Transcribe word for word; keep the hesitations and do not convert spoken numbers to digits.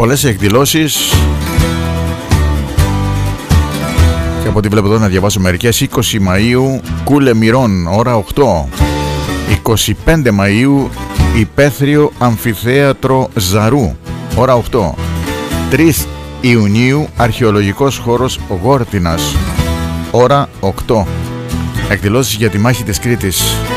Πολλές εκδηλώσεις. Και από ό,τι βλέπω εδώ να διαβάσω μερικές. είκοσι Μαΐου Κούλε Μυρών, ώρα οκτώ. είκοσι πέντε Μαΐου Υπαίθριο Αμφιθέατρο Ζαρού, ώρα οκτώ. τρεις Ιουνίου Αρχαιολογικός χώρος Γόρτινας, ώρα οκτώ. Εκδηλώσεις για τη μάχη της Κρήτης.